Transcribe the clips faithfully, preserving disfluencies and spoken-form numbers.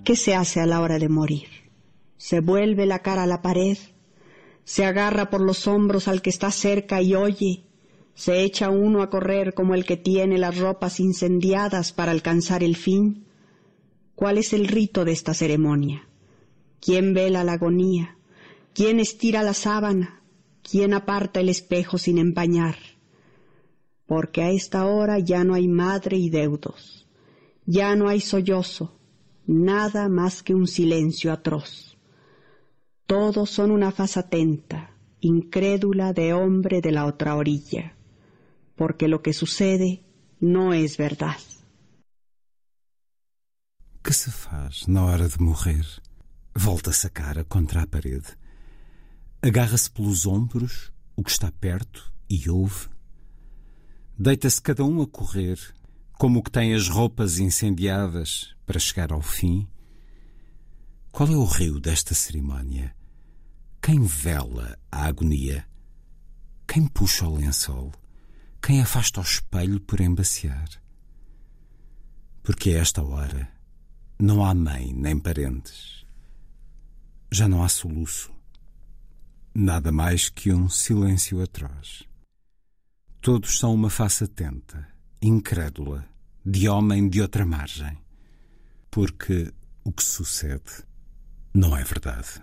¿Qué se hace a la hora de morir? Se vuelve la cara a la pared, se agarra por los hombros al que está cerca y oye, se echa uno a correr como el que tiene las ropas incendiadas para alcanzar el fin. ¿Cuál es el rito de esta ceremonia? ¿Quién vela la agonía? ¿Quién estira la sábana? ¿Quién aparta el espejo sin empañar? Porque a esta hora ya no hay madre y deudos, ya no hay sollozo, nada más que un silencio atroz. Todos son una faz atenta, incrédula de hombre de la otra orilla, porque lo que sucede no es verdad. Que se faz na hora de morrer? Volta-se a cara contra a parede. Agarra-se pelos ombros o que está perto e ouve. Deita-se cada um a correr, como o que tem as roupas incendiadas para chegar ao fim. Qual é o rio desta cerimónia? Quem vela a agonia? Quem puxa o lençol? Quem afasta o espelho por embaciar? Porque a esta hora não há mãe nem parentes. Já não há soluço. Nada mais que um silêncio atroz. Todos são uma face atenta, incrédula, de homem de outra margem. Porque o que sucede não é verdade.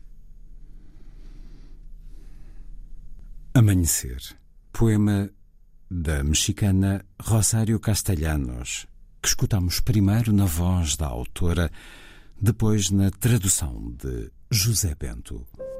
Amanhecer. Poema da mexicana Rosário Castellanos, que escutamos primeiro na voz da autora, depois na tradução de José Bento.